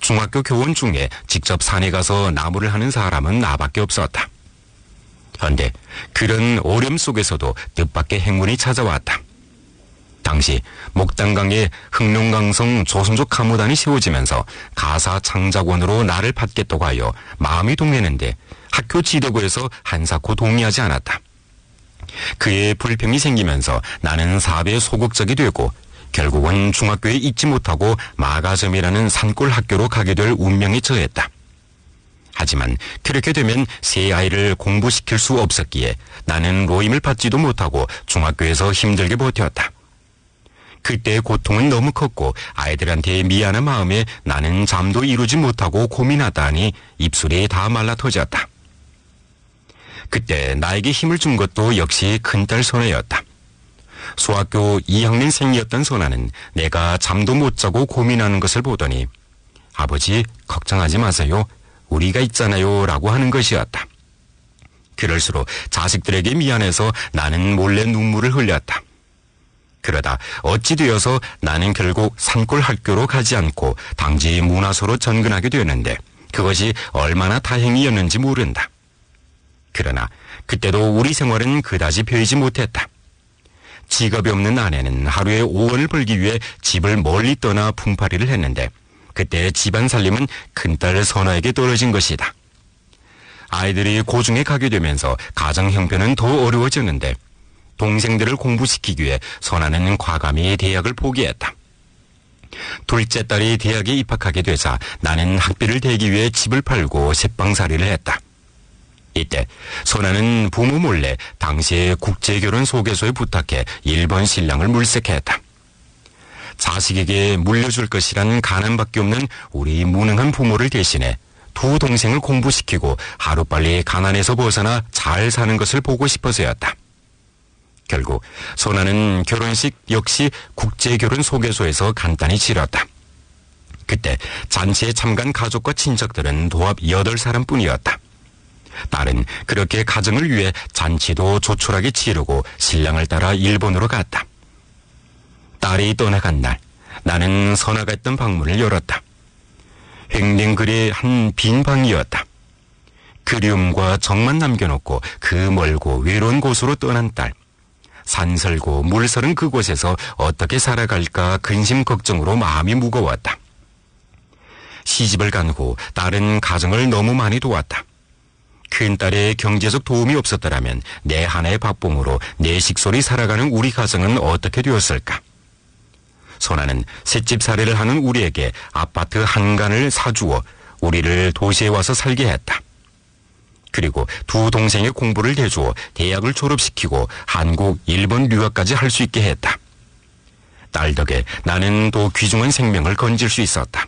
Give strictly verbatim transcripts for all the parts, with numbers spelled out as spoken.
중학교 교원 중에 직접 산에 가서 나무를 하는 사람은 나밖에 없었다. 그런데 그런 어려움 속에서도 뜻밖의 행운이 찾아왔다. 당시 목단강에 흑룡강성 조선족 가무단이 세워지면서 가사 창작원으로 나를 받겠다고 하여 마음이 동했는데 학교 지도부에서 한사코 동의하지 않았다. 그의 불평이 생기면서 나는 사업에 소극적이 되고 결국은 중학교에 있지 못하고 마가점이라는 산골 학교로 가게 될 운명에 처했다. 하지만 그렇게 되면 세 아이를 공부시킬 수 없었기에 나는 로임을 받지도 못하고 중학교에서 힘들게 버텼다. 그때의 고통은 너무 컸고 아이들한테 미안한 마음에 나는 잠도 이루지 못하고 고민하다니 입술이 다 말라 터졌다. 그때 나에게 힘을 준 것도 역시 큰딸 선아였다. 소학교 이 학년생이었던 선아는 내가 잠도 못 자고 고민하는 것을 보더니 아버지 걱정하지 마세요. 우리가 있잖아요 라고 하는 것이었다. 그럴수록 자식들에게 미안해서 나는 몰래 눈물을 흘렸다. 그러다 어찌 되어서 나는 결국 산골 학교로 가지 않고 당지 문화소로 전근하게 되었는데 그것이 얼마나 다행이었는지 모른다. 그러나 그때도 우리 생활은 그다지 배이지 못했다. 직업이 없는 아내는 하루에 오원을 벌기 위해 집을 멀리 떠나 품팔이를 했는데 그때 집안 살림은 큰딸 선아에게 떨어진 것이다. 아이들이 고중에 가게 되면서 가정 형편은 더 어려워졌는데 동생들을 공부시키기 위해 선아는 과감히 대학을 포기했다. 둘째 딸이 대학에 입학하게 되자 나는 학비를 대기 위해 집을 팔고 새빵살이를 했다. 이때 선아는 부모 몰래 당시의 국제결혼 소개소에 부탁해 일본 신랑을 물색했다. 자식에게 물려줄 것이란 가난밖에 없는 우리 무능한 부모를 대신해 두 동생을 공부시키고 하루빨리 가난에서 벗어나 잘 사는 것을 보고 싶어서였다. 결국 선아는 결혼식 역시 국제결혼 소개소에서 간단히 치렀다. 그때 잔치에 참가한 가족과 친척들은 도합 여덟 사람뿐이었다. 딸은 그렇게 가정을 위해 잔치도 조촐하게 치르고 신랑을 따라 일본으로 갔다. 딸이 떠나간 날 나는 선아가 있던 방문을 열었다. 횡댕그레 한 빈 방이었다. 그리움과 정만 남겨놓고 그 멀고 외로운 곳으로 떠난 딸. 산설고 물설은 그곳에서 어떻게 살아갈까 근심 걱정으로 마음이 무거웠다. 시집을 간 후 딸은 가정을 너무 많이 도왔다. 큰딸의 경제적 도움이 없었더라면 내 하나의 밥봉으로 내 식솔이 살아가는 우리 가정은 어떻게 되었을까? 선아는 셋집살이를 하는 우리에게 아파트 한 간을 사주어 우리를 도시에 와서 살게 했다. 그리고 두 동생의 공부를 대주어 대학을 졸업시키고 한국, 일본 유학까지 할 수 있게 했다. 딸 덕에 나는 또 귀중한 생명을 건질 수 있었다.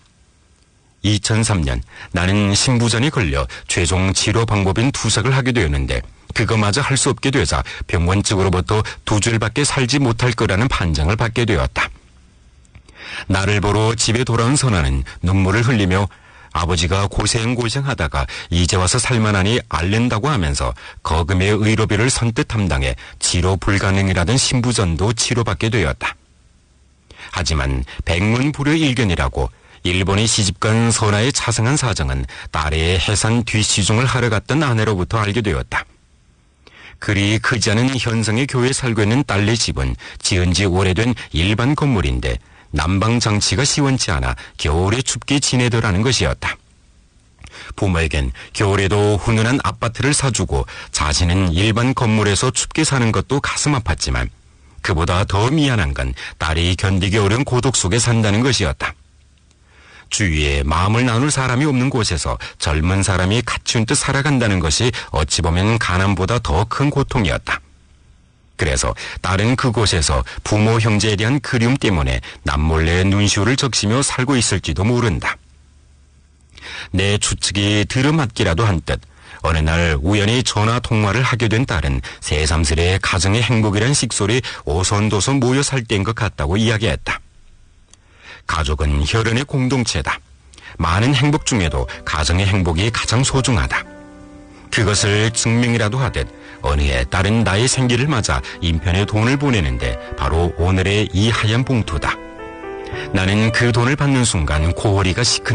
이천삼 년 나는 신부전에 걸려 최종 치료 방법인 투석을 하게 되었는데 그거마저 할 수 없게 되자 병원 측으로부터 두 줄밖에 살지 못할 거라는 판정을 받게 되었다. 나를 보러 집에 돌아온 선아는 눈물을 흘리며 아버지가 고생고생하다가 이제 와서 살만하니 앓는다고 하면서 거금의 의료비를 선뜻 담당해 치료 불가능이라던 신부전도 치료받게 되었다. 하지만 백문불여일견이라고 일본에 시집간 선아의 자상한 사정은 딸의 해산 뒷시중을 하러 갔던 아내로부터 알게 되었다. 그리 크지 않은 현성의 교회에 살고 있는 딸네 집은 지은 지 오래된 일반 건물인데 난방 장치가 시원치 않아 겨울에 춥게 지내더라는 것이었다. 부모에겐 겨울에도 훈훈한 아파트를 사주고 자신은 일반 건물에서 춥게 사는 것도 가슴 아팠지만 그보다 더 미안한 건 딸이 견디기 어려운 고독 속에 산다는 것이었다. 주위에 마음을 나눌 사람이 없는 곳에서 젊은 사람이 갇힌 듯 살아간다는 것이 어찌 보면 가난보다 더 큰 고통이었다. 그래서 딸은 그곳에서 부모 형제에 대한 그리움 때문에 남몰래 눈시울을 적시며 살고 있을지도 모른다. 내 추측이 들어맞기라도 한 듯 어느 날 우연히 전화 통화를 하게 된 딸은 새삼스레 가정의 행복이란 식솔이 오손도손 모여 살 때인 것 같다고 이야기했다. 가족은 혈연의 공동체다. 많은 행복 중에도 가정의 행복이 가장 소중하다. 그것을 증명이라도 하듯 어느 해 딸은 나의 생기를 맞아 인편에 돈을 보내는데 바로 오늘의 이 하얀 봉투다. 나는 그 돈을 받는 순간 고허리가 시큰